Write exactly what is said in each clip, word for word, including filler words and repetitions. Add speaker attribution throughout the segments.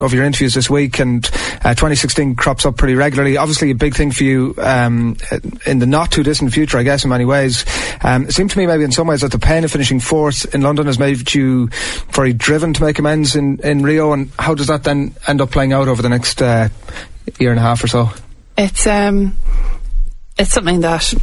Speaker 1: of your interviews this week, and uh, twenty sixteen crops up pretty regularly. Obviously a big thing for you um, in the not too distant future, I guess, in many ways. Um, it seemed to me maybe in some ways that the pain of finishing fourth in London has made you very driven to make amends in, in Rio, and how does that then end up playing out over the next uh, year and a half or so?
Speaker 2: It's um, it's something that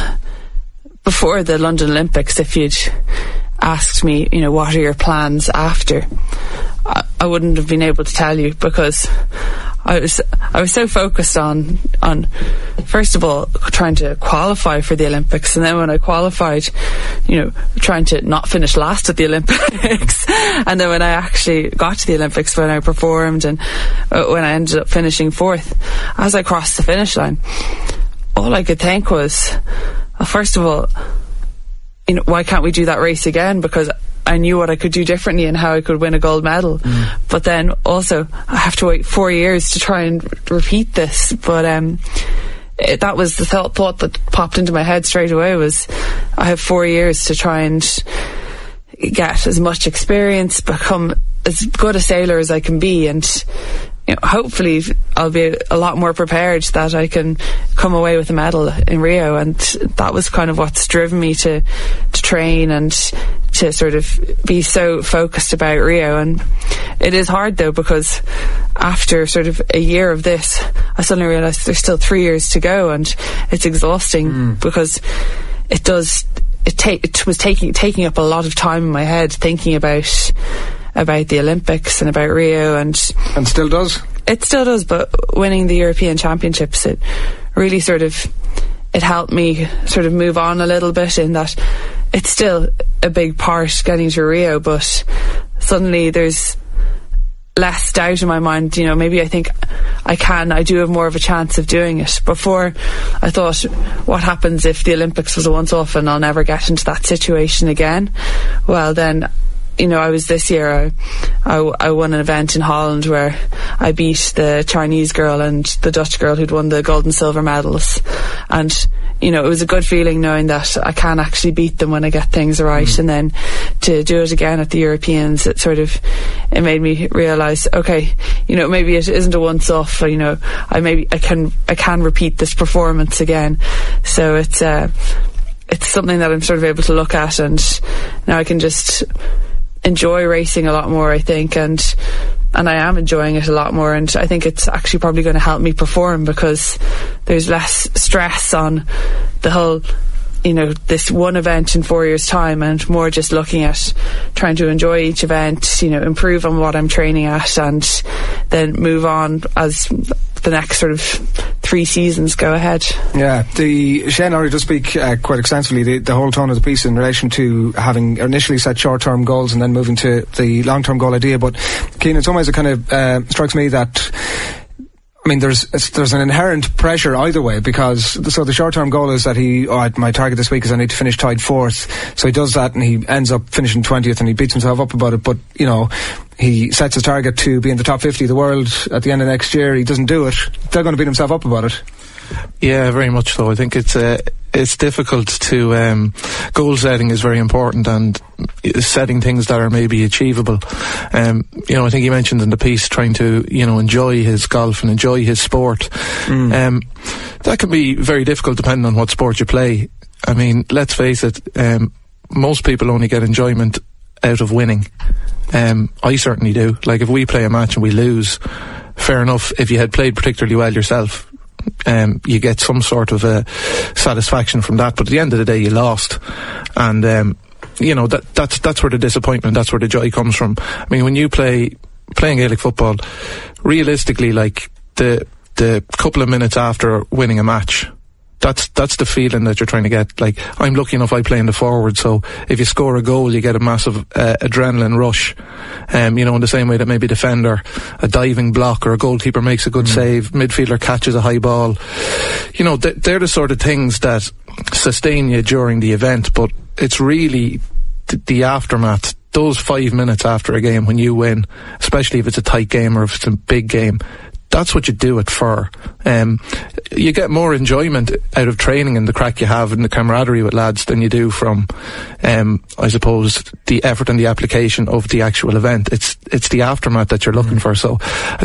Speaker 2: before the London Olympics, if you'd asked me, you know, what are your plans after, I, I wouldn't have been able to tell you, because I was I was so focused on on first of all trying to qualify for the Olympics, and then when I qualified, you know, trying to not finish last at the Olympics, and then when I actually got to the Olympics, when I performed and uh, when I ended up finishing fourth, as I crossed the finish line, all I could think was, well, first of all, you know, why can't we do that race again? Because I knew what I could do differently and how I could win a gold medal. Mm. But then also I have to wait four years to try and r- repeat this. But um, it, that was the thought, thought that popped into my head straight away, was I have four years to try and get as much experience, become as good a sailor as I can be, and you know, hopefully I'll be a lot more prepared that I can come away with a medal in Rio. And that was kind of what's driven me to to train and to sort of be so focused about Rio. And it is hard though, because after sort of a year of this, I suddenly realised there's still three years to go, and it's exhausting mm. because it does it take it was taking taking up a lot of time in my head, thinking about about the Olympics and about Rio, and
Speaker 1: and still does
Speaker 2: it still does but winning the European Championships, it really sort of it helped me sort of move on a little bit, in that it's still a big part getting to Rio, but suddenly there's less doubt in my mind. You know, maybe I think I can I do have more of a chance of doing it. Before, I thought, what happens if the Olympics was a once off and I'll never get into that situation again? Well then, you know, I was this year, I, I, I won an event in Holland where I beat the Chinese girl and the Dutch girl who'd won the gold and silver medals. And, you know, it was a good feeling knowing that I can actually beat them when I get things right. Mm. And then to do it again at the Europeans, it sort of, it made me realise, okay, you know, maybe it isn't a once off, you know, I maybe, I can, I can repeat this performance again. So it's, uh, it's something that I'm sort of able to look at, and now I can just enjoy racing a lot more, I think, and and I am enjoying it a lot more, and I think it's actually probably going to help me perform, because there's less stress on the whole, you know, this one event in four years time, and more just looking at trying to enjoy each event, you know, improve on what I'm training at, and then move on as the next sort of three seasons go ahead. Yeah,
Speaker 1: the Shane already does speak uh, quite extensively, the, the whole tone of the piece in relation to having initially set short-term goals and then moving to the long-term goal idea. But Cian, in some ways it kind of uh, strikes me that, I mean, there's there's an inherent pressure either way, because so the short-term goal is that he, oh, my target this week is I need to finish tied fourth, so he does that and he ends up finishing twentieth and he beats himself up about it. But, you know, he sets his target to be in the top fifty of the world at the end of next year, he doesn't do it, they're going to beat himself up about it.
Speaker 3: Yeah, very much so. I think it's uh, it's difficult to um, goal setting is very important, and setting things that are maybe achievable. Um, you know, I think he mentioned in the piece trying to, you know, enjoy his golf and enjoy his sport. Mm. Um, that can be very difficult depending on what sport you play. I mean, let's face it, um, most people only get enjoyment out of winning. Um, I certainly do. Like, if we play a match and we lose, fair enough, if you had played particularly well yourself, Um, you get some sort of a satisfaction from that, but at the end of the day you lost, and um, you know, that that's that's where the disappointment, that's where the joy comes from. I mean, when you play playing Gaelic football, realistically, like the the couple of minutes after winning a match, that's that's the feeling that you're trying to get. Like, I'm lucky enough I play in the forward, so if you score a goal you get a massive uh, adrenaline rush, um, you know, in the same way that maybe a defender, a diving block or a goalkeeper makes a good mm. save, midfielder catches a high ball, you know, th- they're the sort of things that sustain you during the event. But it's really th- the aftermath, those five minutes after a game when you win, especially if it's a tight game or if it's a big game, that's what you do it for. Um, you get more enjoyment out of training and the crack you have and the camaraderie with lads than you do from, um, I suppose, the effort and the application of the actual event. It's it's the aftermath that you're looking mm. for. So